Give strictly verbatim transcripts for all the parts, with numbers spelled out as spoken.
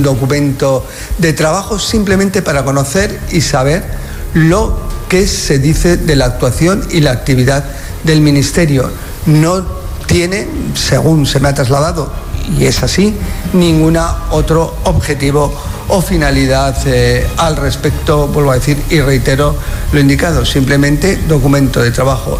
documento de trabajo simplemente para conocer y saber lo que se dice de la actuación y la actividad del Ministerio. No tiene, según se me ha trasladado, y es así, ningún otro objetivo o finalidad eh, al respecto, vuelvo a decir y reitero lo indicado, simplemente documento de trabajo.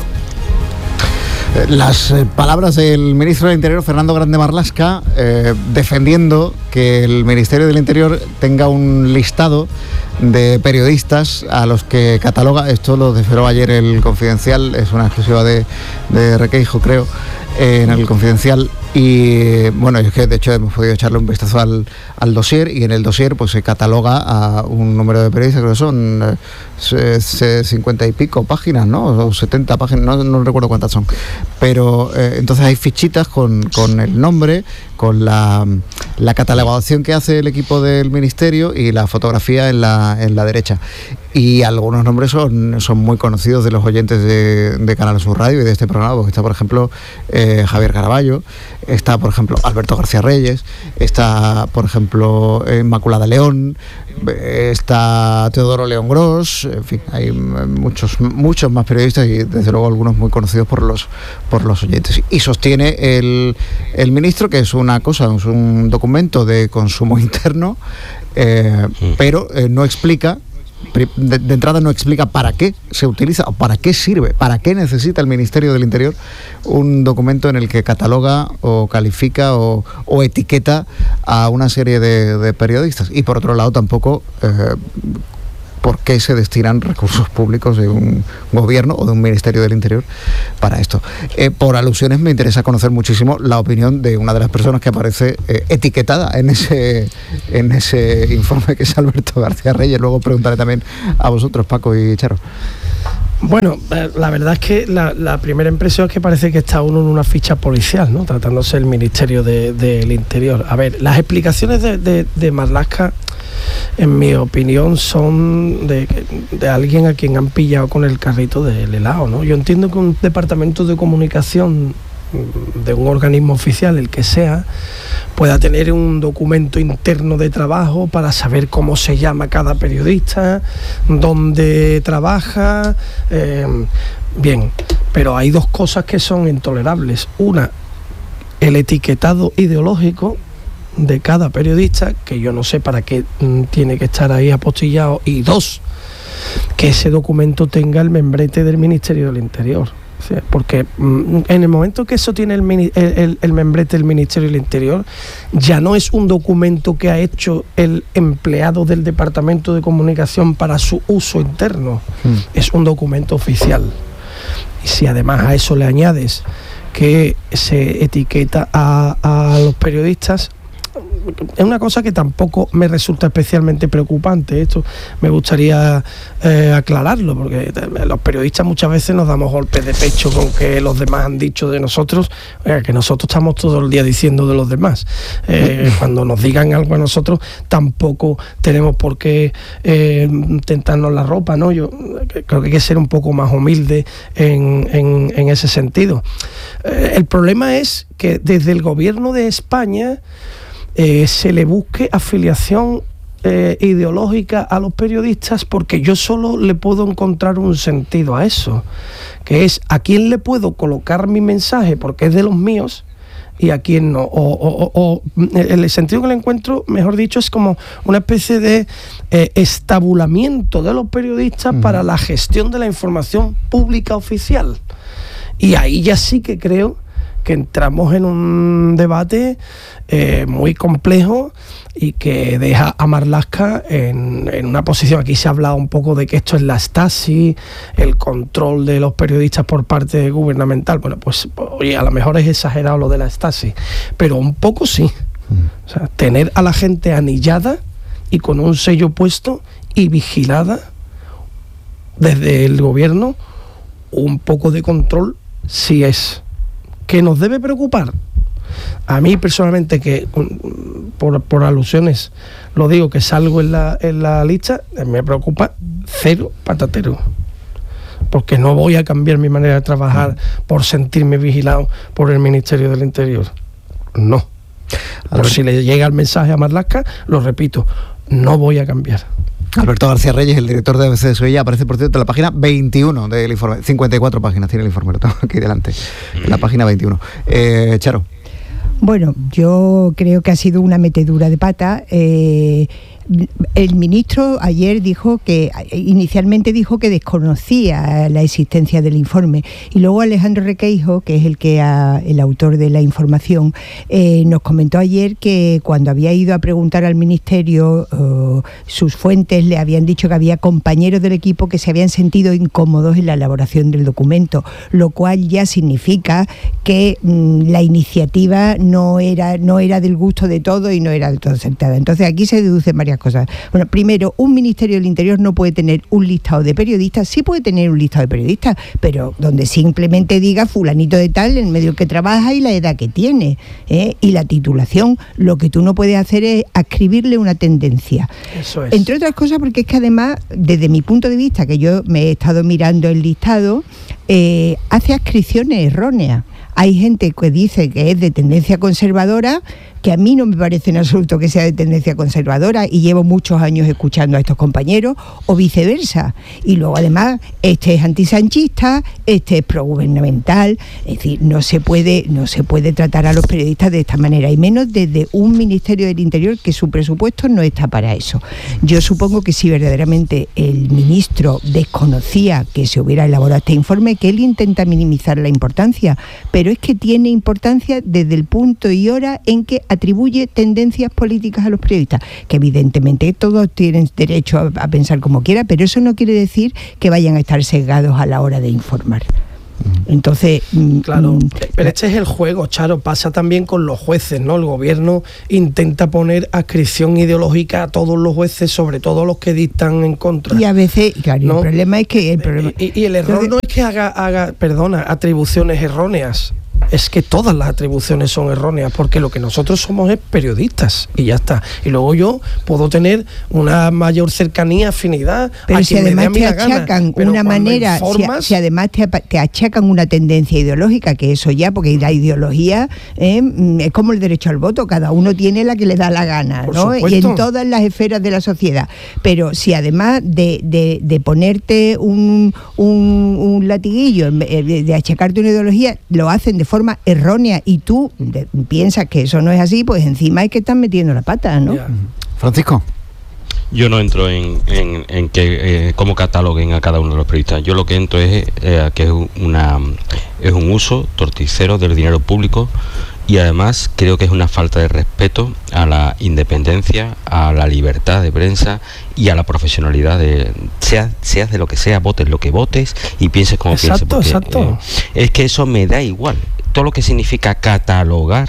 Las eh, palabras del ministro del Interior, Fernando Grande Marlaska, eh, defendiendo que el Ministerio del Interior tenga un listado de periodistas a los que cataloga. Esto lo desveló ayer el Confidencial, es una exclusiva de, de Requeijo, creo, eh, en el Confidencial. Y bueno, es que de hecho hemos podido echarle un vistazo al, al dossier, y en el dossier pues se cataloga a un número de periodistas, creo que son eh, cincuenta y pico páginas, ¿no? O setenta páginas, no, no recuerdo cuántas son. Pero eh, entonces hay fichitas con, con el nombre, con la, la catalogación que hace el equipo del Ministerio y la fotografía en la, en la derecha. Y algunos nombres son, son muy conocidos de los oyentes de, de Canal Sur Radio y de este programa, porque está, por ejemplo, eh, Javier Caraballo, está, por ejemplo, Alberto García Reyes, está, por ejemplo, Inmaculada León, está Teodoro León Gros, en fin, hay muchos muchos más periodistas y desde luego algunos muy conocidos por los por los oyentes. Y sostiene el, el ministro que es una cosa, es un documento de consumo interno, eh, pero eh, no explica. De, de entrada no explica para qué se utiliza o para qué sirve, para qué necesita el Ministerio del Interior un documento en el que cataloga o califica o, o etiqueta a una serie de, de periodistas. Y por otro lado tampoco eh, por qué se destinan recursos públicos de un gobierno o de un Ministerio del Interior para esto. Eh, por alusiones me interesa conocer muchísimo la opinión de una de las personas que aparece eh, etiquetada en ese en ese informe, que es Alberto García Reyes. Luego preguntaré también a vosotros, Paco y Charo. Bueno, la verdad es que la, la primera impresión es que parece que está uno en una ficha policial, ¿no? Tratándose del Ministerio de, del Interior. A ver, las explicaciones de, de, de Marlaska, en mi opinión, son de, de alguien a quien han pillado con el carrito del helado, ¿no? Yo entiendo que un departamento de comunicación de un organismo oficial, el que sea, pueda tener un documento interno de trabajo para saber cómo se llama cada periodista, dónde trabaja, eh, bien, pero hay dos cosas que son intolerables. Una, el etiquetado ideológico de cada periodista, que yo no sé para qué mm, tiene que estar ahí apostillado, y dos, que ese documento tenga el membrete del Ministerio del Interior. O sea, porque mm, en el momento que eso tiene el, el, el membrete del Ministerio del Interior, ya no es un documento que ha hecho el empleado del Departamento de Comunicación para su uso interno, mm. es un documento oficial. Y si además a eso le añades que se etiqueta a, a los periodistas, es una cosa que tampoco me resulta especialmente preocupante. Esto me gustaría eh, aclararlo, porque los periodistas muchas veces nos damos golpes de pecho con que los demás han dicho de nosotros, eh, que nosotros estamos todo el día diciendo de los demás. Eh, cuando nos digan algo a nosotros, tampoco tenemos por qué eh, tentarnos la ropa, ¿no? Yo creo que hay que ser un poco más humilde en, en, en ese sentido. Eh, el problema es que desde el gobierno de España Eh, se le busque afiliación eh, ideológica a los periodistas, porque yo solo le puedo encontrar un sentido a eso, que es a quién le puedo colocar mi mensaje porque es de los míos y a quién no. O, o, o el sentido que le encuentro, mejor dicho, es como una especie de eh, estabulamiento de los periodistas uh-huh. para la gestión de la información pública oficial. Y ahí ya sí que creo que entramos en un debate eh, muy complejo y que deja a Marlaska en, en una posición. Aquí se ha hablado un poco de que esto es la Stasi, el control de los periodistas por parte gubernamental. Bueno, pues oye, a lo mejor es exagerado lo de la Stasi, pero un poco sí. O sea, tener a la gente anillada y con un sello puesto y vigilada desde el gobierno, un poco de control sí es. ¿Que nos debe preocupar? A mí personalmente, que por, por alusiones lo digo, que salgo en la, en la lista, me preocupa cero patatero, porque no voy a cambiar mi manera de trabajar por sentirme vigilado por el Ministerio del Interior. No. Por si le llega el mensaje a Marlaska, lo repito, no voy a cambiar. Alberto García Reyes, el director de A B C de Sevilla, aparece por cierto en la página veintiuno del informe. cincuenta y cuatro páginas tiene el informe, lo tengo aquí delante. En la página veintiuno. Eh, Charo. Bueno, yo creo que ha sido una metedura de pata. Eh, el ministro ayer dijo que, inicialmente dijo que desconocía la existencia del informe, y luego Alejandro Requeijo, que es el que ha, el autor de la información, eh, nos comentó ayer que cuando había ido a preguntar al ministerio, uh, sus fuentes le habían dicho que había compañeros del equipo que se habían sentido incómodos en la elaboración del documento, lo cual ya significa que mmm, la iniciativa no era, no era del gusto de todos y no era del todo acertada. Entonces aquí se deducen varias cosas. Bueno, primero, un Ministerio del Interior no puede tener un listado de periodistas, sí puede tener un listado de periodistas, pero donde simplemente diga fulanito de tal, en medio que trabaja y la edad que tiene, ¿eh? Y la titulación. Lo que tú no puedes hacer es adscribirle una tendencia. Eso es. Entre otras cosas porque es que además, desde mi punto de vista, que yo me he estado mirando el listado, eh, hace adscripciones erróneas. Hay gente que dice que es de tendencia conservadora, que a mí no me parece en absoluto que sea de tendencia conservadora, y llevo muchos años escuchando a estos compañeros, o viceversa. Y luego además, este es antisanchista, este es progubernamental. Es decir, no se puede, no se puede tratar a los periodistas de esta manera, y menos desde un Ministerio del Interior que su presupuesto no está para eso. Yo supongo que si verdaderamente el ministro desconocía que se hubiera elaborado este informe, que él intenta minimizar la importancia, pero es que tiene importancia desde el punto y hora en que atribuye tendencias políticas a los periodistas, que evidentemente todos tienen derecho a, a pensar como quiera, pero eso no quiere decir que vayan a estar sesgados a la hora de informar. Entonces, claro, mm, pero este es el juego, Charo. Pasa también con los jueces, ¿no? El gobierno intenta poner adscripción ideológica a todos los jueces, sobre todo los que dictan en contra. Y a veces, claro, ¿no? El problema es que el problema y, y el error no es que haga, haga, perdona, atribuciones erróneas. Es que todas las atribuciones son erróneas, porque lo que nosotros somos es periodistas y ya está. Y luego yo puedo tener una mayor cercanía, afinidad, pero a si quien además me dé a mí te achacan gana, una manera, informas, si, si además te, te achacan una tendencia ideológica, que eso ya, porque la ideología eh, es como el derecho al voto, cada uno tiene la que le da la gana, ¿no? Y en todas las esferas de la sociedad. Pero si además de, de, de ponerte un, un, un latiguillo, de, de achacarte una ideología, lo hacen de forma errónea y tú de, piensas que eso no es así, pues encima es que están metiendo la pata, ¿no? Yeah. Francisco. Yo no entro en, en, en que eh, cómo cataloguen a cada uno de los periodistas. Yo lo que entro es eh, que es una es un uso torticero del dinero público, y además creo que es una falta de respeto a la independencia, a la libertad de prensa y a la profesionalidad de seas seas de lo que sea, votes lo que votes y pienses como exacto, pienses. Porque, exacto. Eh, es que eso me da igual. Todo lo que significa catalogar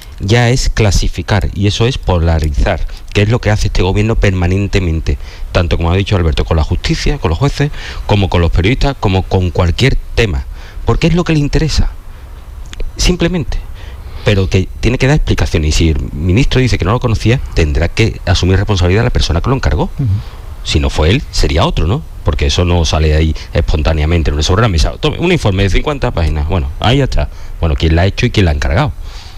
ya es clasificar, y eso es polarizar, que es lo que hace este gobierno permanentemente, tanto como ha dicho Alberto, con la justicia, con los jueces, como con los periodistas, como con cualquier tema, porque es lo que le interesa, simplemente. Pero que tiene que dar explicaciones, y si el ministro dice que no lo conocía, tendrá que asumir responsabilidad la persona que lo encargó. Uh-huh. Si no fue él, sería otro, ¿no? Porque eso no sale ahí espontáneamente, no sobre la mesa. Tome un informe de cincuenta páginas, bueno, ahí ya está. Bueno, ¿quién la ha hecho y quién la ha encargado?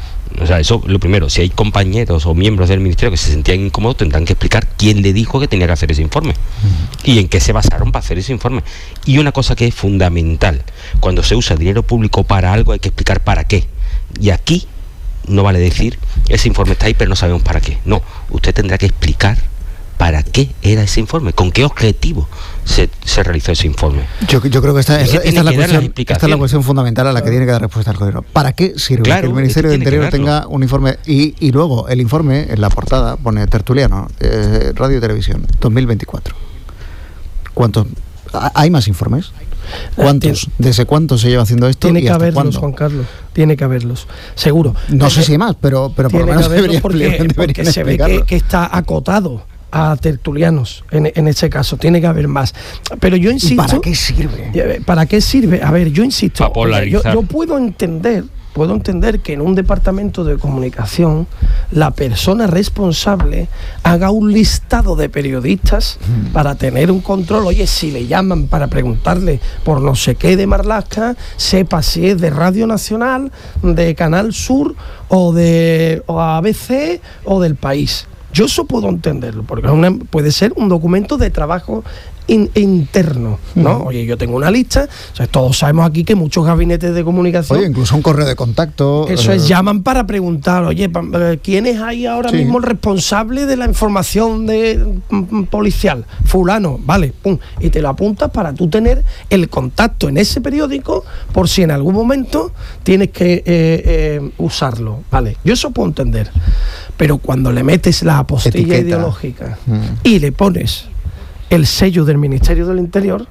O sea, eso lo primero. Si hay compañeros o miembros del ministerio que se sentían incómodos, tendrán que explicar quién le dijo que tenía que hacer ese informe uh-huh. y en qué se basaron para hacer ese informe. Y una cosa que es fundamental, cuando se usa dinero público para algo hay que explicar para qué. Y aquí no vale decir, ese informe está ahí pero no sabemos para qué. No, usted tendrá que explicar para qué era ese informe, con qué objetivo se, se realizó ese informe. Yo, yo creo que esta, esta, esta, es la cuestión, esta es la cuestión fundamental a la que tiene que dar respuesta el gobierno. ¿Para qué sirve claro, que el Ministerio del Interior tenga un informe? Y, y luego el informe, en la portada, pone Tertuliano, eh, Radio y Televisión, dos mil veinticuatro. ¿Cuántos? ¿Hay más informes? ¿Cuántos? ¿Desde cuánto se lleva haciendo esto? Tiene y que hasta haberlos, ¿cuándo? Juan Carlos. Tiene que haberlos. Seguro. No sé si hay más, pero, pero por lo menos debería, porque, deberían porque se ve que, que está acotado a tertulianos en, en este caso. Tiene que haber más. Pero yo insisto... ¿Y para qué sirve? ¿Para qué sirve? A ver, yo insisto. Para polarizar. Yo, yo puedo entender puedo entender que en un departamento de comunicación la persona responsable haga un listado de periodistas mm. para tener un control. Oye, si le llaman para preguntarle por no sé qué de Marlaska, sepa si es de Radio Nacional, de Canal Sur o de o A B C o del País. Yo eso puedo entenderlo, porque una, puede ser un documento de trabajo in, interno, ¿no? Uh-huh. Oye, yo tengo una lista, o sea, todos sabemos aquí que muchos gabinetes de comunicación... Oye, incluso un correo de contacto... Eso eh... es, llaman para preguntar, oye, ¿quién es ahí ahora sí. mismo el responsable de la información de mm, policial? Fulano, vale, pum, y te lo apuntas para tú tener el contacto en ese periódico por si en algún momento tienes que eh, eh, usarlo, vale. Yo eso puedo entender. Pero cuando le metes la apostilla Etiqueta. ideológica mm. y le pones el sello del Ministerio del Interior,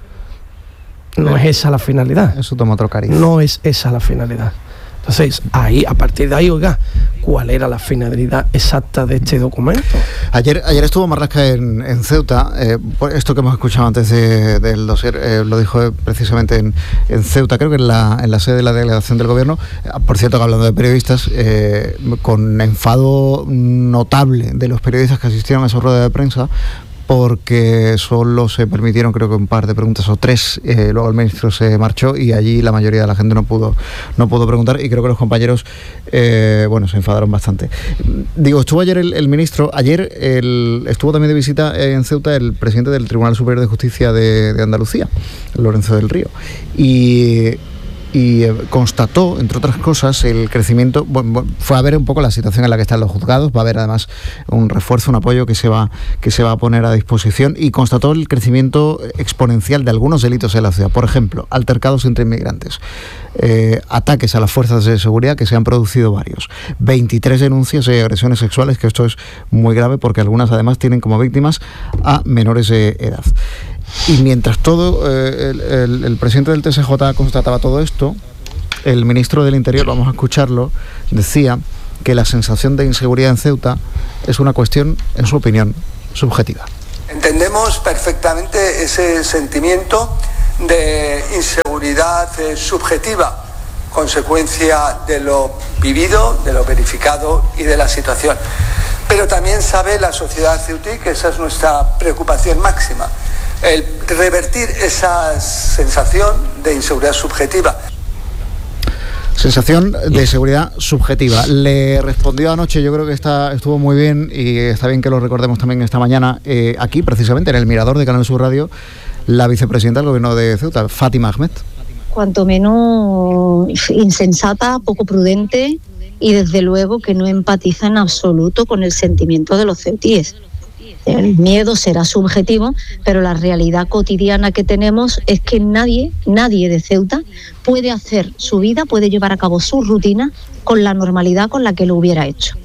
no es esa la finalidad. Eso toma otro cariz. No es esa la finalidad. Entonces, ahí, a partir de ahí, oiga, ¿cuál era la finalidad exacta de este documento? Ayer, ayer estuvo Marlaska en, en Ceuta. Eh, esto que hemos escuchado antes de, del dossier eh, lo dijo precisamente en, en Ceuta, creo que en la, en la sede de la delegación del gobierno. Por cierto, que hablando de periodistas, eh, con enfado notable de los periodistas que asistieron a esa rueda de prensa, porque solo se permitieron creo que un par de preguntas o tres, eh, luego el ministro se marchó y allí la mayoría de la gente no pudo no pudo preguntar, y creo que los compañeros eh, bueno, se enfadaron bastante. Digo, estuvo ayer el, el ministro, ayer el, estuvo también de visita en Ceuta el presidente del Tribunal Superior de Justicia de, de Andalucía, Lorenzo del Río, y y eh, constató, entre otras cosas, el crecimiento. Bueno, fue a ver un poco la situación en la que están los juzgados, va a haber además un refuerzo, un apoyo que se va que se va a poner a disposición, y constató el crecimiento exponencial de algunos delitos en la ciudad. Por ejemplo, altercados entre inmigrantes, eh, ataques a las fuerzas de seguridad, que se han producido varios, veintitrés denuncias de agresiones sexuales, que esto es muy grave porque algunas además tienen como víctimas a menores de edad. Y mientras todo eh, el, el, el presidente del T S J constataba todo esto, el ministro del Interior, vamos a escucharlo, decía que la sensación de inseguridad en Ceuta es una cuestión, en su opinión, subjetiva. Entendemos perfectamente ese sentimiento de inseguridad eh, subjetiva, consecuencia de lo vivido, de lo verificado y de la situación. Pero también sabe la sociedad ceutí que esa es nuestra preocupación máxima, el revertir esa sensación de inseguridad subjetiva. Sensación de seguridad subjetiva. Le respondió anoche, yo creo que está, estuvo muy bien, y está bien que lo recordemos también esta mañana, eh, aquí precisamente en el Mirador de Canal Sur Radio, la vicepresidenta del gobierno de Ceuta, Fátima Ahmed. Cuanto menos insensata, poco prudente, y desde luego que no empatiza en absoluto con el sentimiento de los ceutíes. El miedo será subjetivo, pero la realidad cotidiana que tenemos es que nadie, nadie de Ceuta puede hacer su vida, puede llevar a cabo su rutina con la normalidad con la que lo hubiera hecho.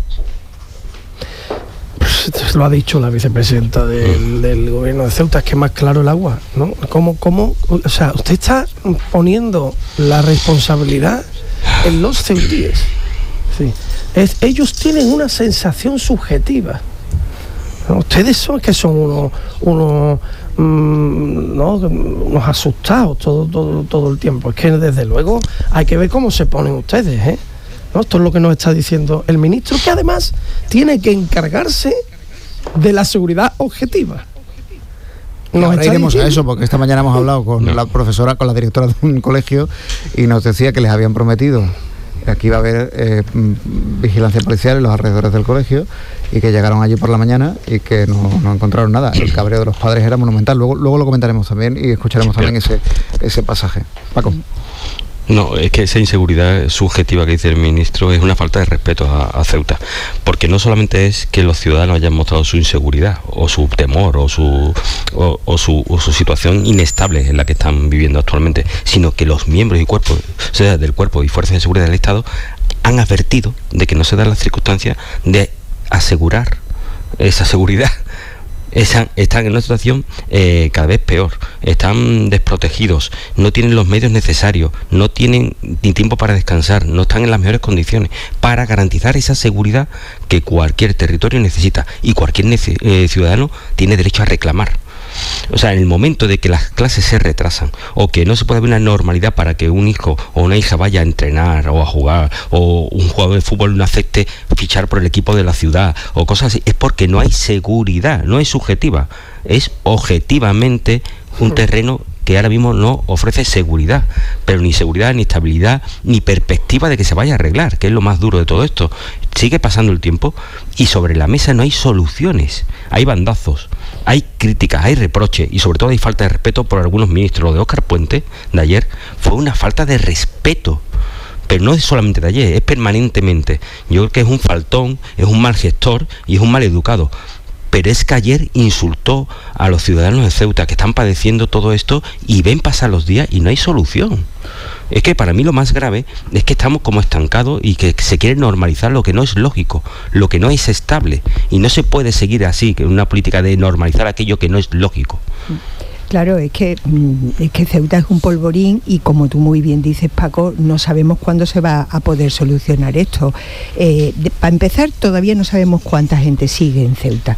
Pues lo ha dicho la vicepresidenta del, del gobierno de Ceuta, es que es más claro el agua, ¿no? ¿Cómo, cómo, o sea, usted está poniendo la responsabilidad en los ceutíes. Sí. Es, ellos tienen una sensación subjetiva. Ustedes son que son unos, unos, mmm, ¿no? unos asustados todo, todo, todo el tiempo. Es que desde luego hay que ver cómo se ponen ustedes, ¿eh? ¿No? Esto es lo que nos está diciendo el ministro, que además tiene que encargarse de la seguridad objetiva. Nos Ahora iremos diciendo... a eso, porque esta mañana hemos hablado con no. la profesora, con la directora de un colegio, y nos decía que les habían prometido que aquí iba a haber eh, vigilancia policial en los alrededores del colegio, y que llegaron allí por la mañana y que no, no encontraron nada. El cabreo de los padres era monumental. Luego, luego lo comentaremos también y escucharemos sí, también ese, ese pasaje. Paco. No, es que esa inseguridad subjetiva que dice el ministro es una falta de respeto a, a Ceuta, porque no solamente es que los ciudadanos hayan mostrado su inseguridad o su temor o su o, o su o su situación inestable en la que están viviendo actualmente, sino que los miembros y cuerpos, o sea, del cuerpo y fuerzas de seguridad del Estado han advertido de que no se dan las circunstancias de asegurar esa seguridad. Están, están en una situación eh, cada vez peor, están desprotegidos, no tienen los medios necesarios, no tienen ni tiempo para descansar, no están en las mejores condiciones para garantizar esa seguridad que cualquier territorio necesita y cualquier nece- eh, ciudadano tiene derecho a reclamar. O sea, en el momento de que las clases se retrasan o que no se puede haber una normalidad para que un hijo o una hija vaya a entrenar o a jugar, o un jugador de fútbol no acepte fichar por el equipo de la ciudad o cosas así, es porque no hay seguridad, no es subjetiva, es objetivamente un terreno que ahora mismo no ofrece seguridad, pero ni seguridad, ni estabilidad, ni perspectiva de que se vaya a arreglar, que es lo más duro de todo esto. Sigue pasando el tiempo y sobre la mesa no hay soluciones, hay bandazos, hay críticas, hay reproches y sobre todo hay falta de respeto por algunos ministros. Lo de Óscar Puente de ayer fue una falta de respeto, pero no es solamente de ayer, es permanentemente. Yo creo que es un faltón, es un mal gestor y es un mal educado. Pero es que ayer insultó a los ciudadanos de Ceuta que están padeciendo todo esto y ven pasar los días y no hay solución. Es que para mí lo más grave es que estamos como estancados y que se quiere normalizar lo que no es lógico, lo que no es estable. Y no se puede seguir así, que una política de normalizar aquello que no es lógico. Claro, es que, es que Ceuta es un polvorín y como tú muy bien dices, Paco, no sabemos cuándo se va a poder solucionar esto. Eh, para empezar, todavía no sabemos cuánta gente sigue en Ceuta.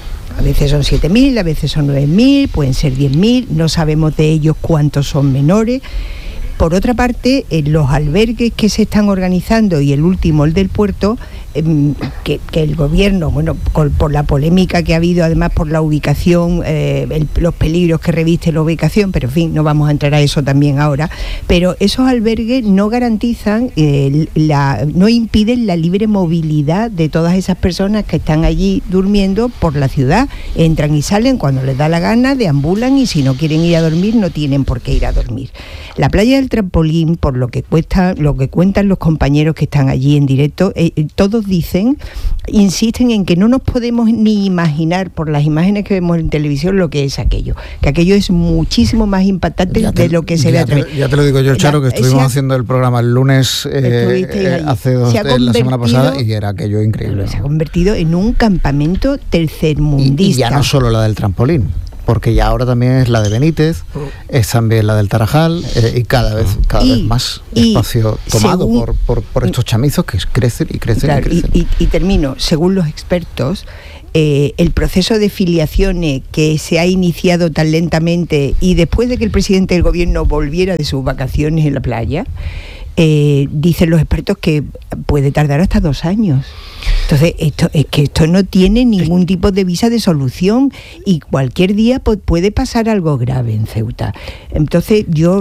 A veces son siete mil, a veces son nueve mil, pueden ser diez mil, no sabemos de ellos cuántos son menores. Por otra parte, en los albergues que se están organizando y el último, el del puerto, eh, que, que el gobierno, bueno, por, por la polémica que ha habido, además por la ubicación, eh, el, los peligros que reviste la ubicación, pero en fin, no vamos a entrar a eso también ahora, pero esos albergues no garantizan, eh, la, no impiden la libre movilidad de todas esas personas que están allí durmiendo por la ciudad, entran y salen cuando les da la gana, deambulan y si no quieren ir a dormir no tienen por qué ir a dormir. La playa del Trampolín, por lo que cuesta, lo que cuentan los compañeros que están allí en directo, eh, todos dicen, insisten en que no nos podemos ni imaginar por las imágenes que vemos en televisión lo que es aquello, que aquello es muchísimo más impactante te, de lo que se ve a través. Ya te lo digo yo, Charo, que estuvimos ha, haciendo el programa el lunes eh, eh, hace dos, la semana pasada y era aquello increíble. Se ha convertido en un campamento tercermundista. Y, y ya no solo la del Trampolín, porque ya ahora también es la de Benítez, es también la del Tarajal, eh, y cada vez cada y, vez más espacio tomado según, por, por, por estos chamizos que crecen y crecen claro, y crecen. Y, y, y termino, según los expertos, eh, el proceso de filiaciones que se ha iniciado tan lentamente y después de que el presidente del gobierno volviera de sus vacaciones en la playa, eh, dicen los expertos que puede tardar hasta dos años. Entonces, esto es que esto no tiene ningún tipo de visa de solución y cualquier día pues, puede pasar algo grave en Ceuta. Entonces, yo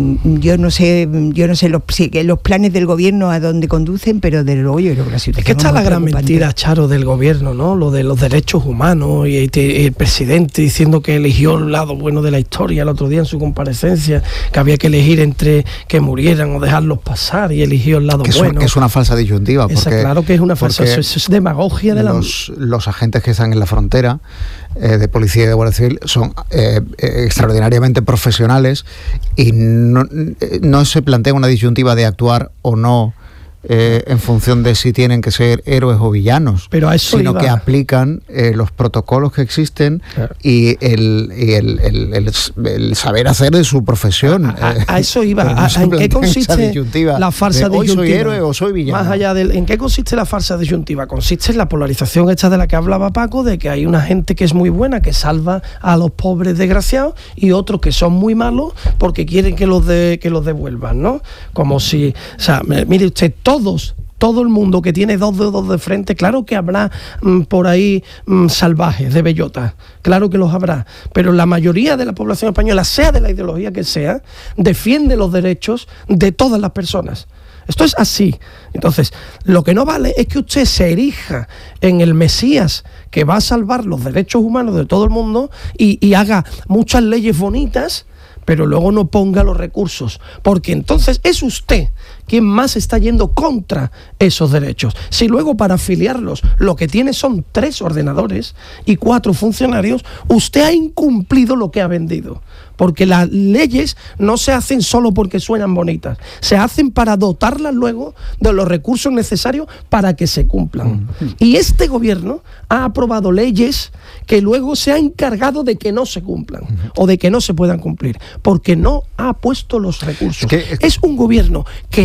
yo no sé yo no sé los, los planes del gobierno a dónde conducen, pero desde luego yo creo que la situación es que está la gran mentira, Charo, del gobierno, ¿no? Lo de los derechos humanos y el presidente diciendo que eligió el lado bueno de la historia el otro día en su comparecencia, que había que elegir entre que murieran o dejarlos pasar y eligió el lado que bueno. Es, que es una falsa disyuntiva. Porque, Esa, claro que es una falsa, eso es demagogia de los, la... Los agentes que están en la frontera eh, de policía y de guardia civil son eh, eh, extraordinariamente profesionales y no, no se plantea una disyuntiva de actuar o no Eh, en función de si tienen que ser héroes o villanos, pero a eso sino iba. que aplican eh, los protocolos que existen, claro. y, el, y el, el, el, el saber hacer de su profesión. A, a, a eso iba. No a, ¿En qué consiste la farsa de disyuntiva? Hoy soy héroe o soy villano. Más allá del, ¿en qué consiste la farsa disyuntiva? Consiste en la polarización esta de la que hablaba Paco, de que hay una gente que es muy buena, que salva a los pobres desgraciados, y otros que son muy malos porque quieren que los de, que los devuelvan, ¿no? Como si, o sea, mire usted, todos, todo el mundo que tiene dos dedos de frente, claro que habrá mmm, por ahí mmm, salvajes de bellota, claro que los habrá, pero la mayoría de la población española, sea de la ideología que sea, defiende los derechos de todas las personas. Esto es así. Entonces, lo que no vale es que usted se erija en el Mesías que va a salvar los derechos humanos de todo el mundo y, y haga muchas leyes bonitas, pero luego no ponga los recursos, porque entonces es usted quien más está yendo contra esos derechos. Si luego para afiliarlos lo que tiene son tres ordenadores y cuatro funcionarios, usted ha incumplido lo que ha vendido. Porque las leyes no se hacen solo porque suenan bonitas, se hacen para dotarlas luego de los recursos necesarios para que se cumplan. Uh-huh. Y este gobierno ha aprobado leyes que luego se ha encargado de que no se cumplan, uh-huh, o de que no se puedan cumplir, porque no ha puesto los recursos. Es, que, es... es un gobierno que ha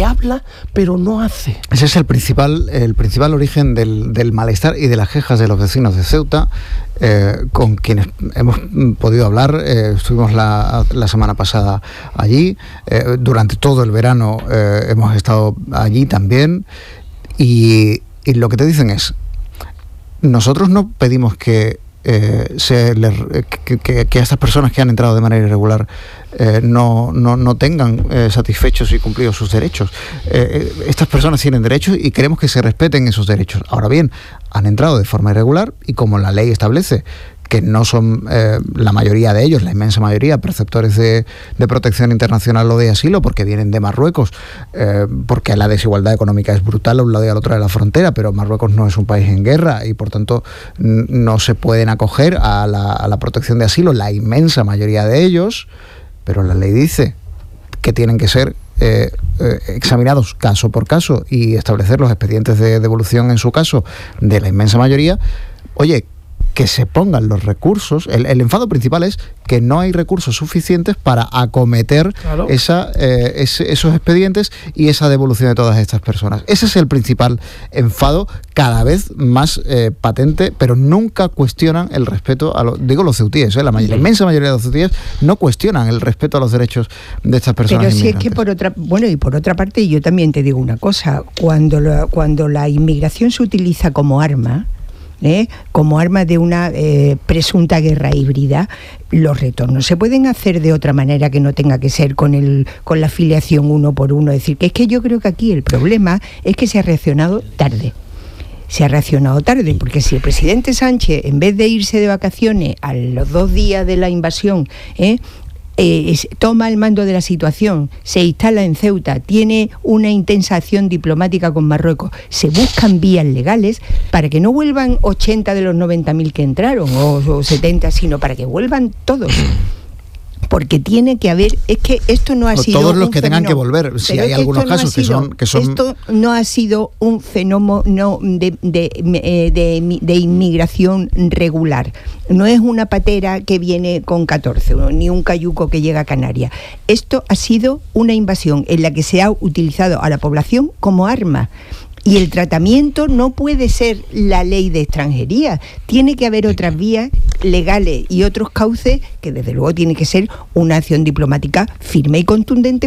habla pero no hace. Ese es el principal, el principal origen del, del malestar y de las quejas de los vecinos de Ceuta, eh, con quienes hemos podido hablar. Eh, estuvimos la, la semana pasada allí, eh, durante todo el verano eh, hemos estado allí también, y, y lo que te dicen es, nosotros no pedimos que Eh, se les, que, que, que a estas personas que han entrado de manera irregular eh, no, no, no tengan eh, satisfechos y cumplidos sus derechos. Eh, estas personas tienen derechos y queremos que se respeten esos derechos. Ahora bien, han entrado de forma irregular y como la ley establece que no son eh, la mayoría de ellos, la inmensa mayoría, perceptores de, de protección internacional o de asilo, porque vienen de Marruecos, eh, porque la desigualdad económica es brutal a un lado y al otro de la frontera, pero Marruecos no es un país en guerra y por tanto n- no se pueden acoger a la, a la protección de asilo, la inmensa mayoría de ellos, pero la ley dice que tienen que ser Eh, eh, examinados caso por caso y establecer los expedientes de devolución en su caso de la inmensa mayoría. Oye, que se pongan los recursos, el, el enfado principal es que no hay recursos suficientes para acometer claro. esa, eh, ese, esos expedientes y esa devolución de todas estas personas. Ese es el principal enfado, cada vez más eh, patente, pero nunca cuestionan el respeto a los, digo los ceutíes, ¿eh? la, mayor, la inmensa mayoría de los ceutíes no cuestionan el respeto a los derechos de estas personas. Pero si es que por otra, bueno, y por otra parte yo también te digo una cosa, cuando la, cuando la inmigración se utiliza como arma, ¿Eh? como arma de una eh, presunta guerra híbrida, los retornos se pueden hacer de otra manera que no tenga que ser con el con la filiación uno por uno. Es decir, que es que yo creo que aquí el problema es que se ha reaccionado tarde. Se ha reaccionado tarde, porque si el presidente Sánchez, en vez de irse de vacaciones a los dos días de la invasión, ¿eh? Eh, es, toma el mando de la situación, se instala en Ceuta, tiene una intensa acción diplomática con Marruecos, se buscan vías legales para que no vuelvan ochenta de los noventa mil que entraron o, o setenta, sino para que vuelvan todos. Porque tiene que haber, es que esto no ha o sido todos los un que tengan fenómeno, que volver, si hay es que algunos esto no casos ha sido, que son que son esto no ha sido un fenómeno no, de, de, de, de, de inmigración regular, no es una patera que viene con catorce, ni un cayuco que llega a Canarias. Esto ha sido una invasión en la que se ha utilizado a la población como arma. Y el tratamiento no puede ser la ley de extranjería, tiene que haber otras vías legales y otros cauces que desde luego tiene que ser una acción diplomática firme y contundente